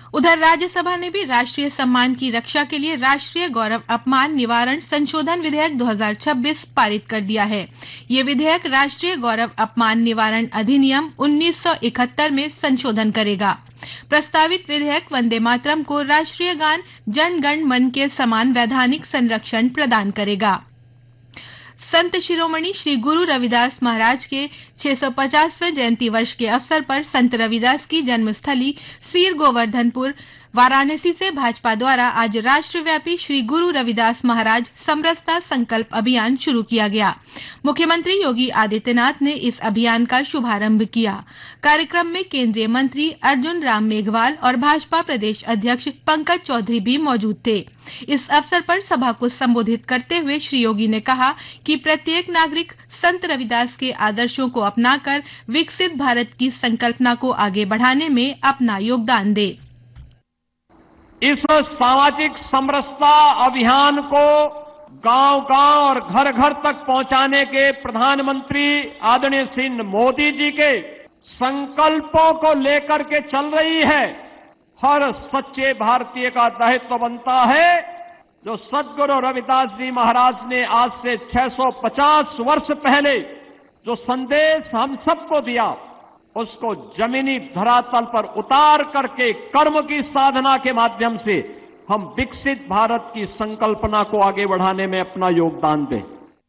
उधर राज्यसभा ने भी राष्ट्रीय सम्मान की रक्षा के लिए राष्ट्रीय गौरव अपमान निवारण संशोधन विधेयक 2026 पारित कर दिया है। ये विधेयक राष्ट्रीय गौरव अपमान निवारण अधिनियम 1971 में संशोधन करेगा। प्रस्तावित विधेयक वंदे मातरम को राष्ट्रीय गान जन गण मन के समान वैधानिक संरक्षण प्रदान करेगा। संत शिरोमणि श्री गुरु रविदास महाराज के 650वें जयंती वर्ष के अवसर पर संत रविदास की जन्मस्थली सीर गोवर्धनपुर वाराणसी से भाजपा द्वारा आज राष्ट्रव्यापी श्री गुरु रविदास महाराज समरसता संकल्प अभियान शुरू किया गया। मुख्यमंत्री योगी आदित्यनाथ ने इस अभियान का शुभारंभ किया। कार्यक्रम में केंद्रीय मंत्री अर्जुन राम मेघवाल और भाजपा प्रदेश अध्यक्ष पंकज चौधरी भी मौजूद थे। इस अवसर पर सभा को संबोधित करते हुए श्री योगी ने कहा कि प्रत्येक नागरिक संत रविदास के आदर्शों को अपनाकर विकसित भारत की संकल्पना को आगे बढ़ाने में अपना योगदान दे। इस सामाजिक समरसता अभियान को गांव-गांव और घर-घर तक पहुंचाने के प्रधानमंत्री आदरणीय श्री मोदी जी के संकल्पों को लेकर के चल रही है। हर सच्चे भारतीय का दायित्व बनता है जो सद्गुरु रविदास जी महाराज ने आज से 650 वर्ष पहले जो संदेश हम सबको दिया उसको जमीनी धरातल पर उतार करके कर्म की साधना के माध्यम से हम विकसित भारत की संकल्पना को आगे बढ़ाने में अपना योगदान दें।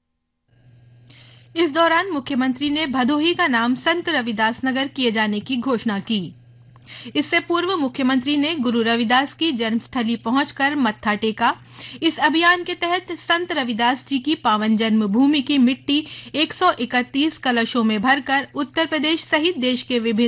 इस दौरान मुख्यमंत्री ने भदोही का नाम संत रविदास नगर किए जाने की घोषणा की। इससे पूर्व मुख्यमंत्री ने गुरु रविदास की जन्मस्थली पहुंचकर मत्था टेका। इस अभियान के तहत संत रविदास जी की पावन जन्मभूमि की मिट्टी 131 कलशों में भरकर उत्तर प्रदेश सहित देश के विभिन्न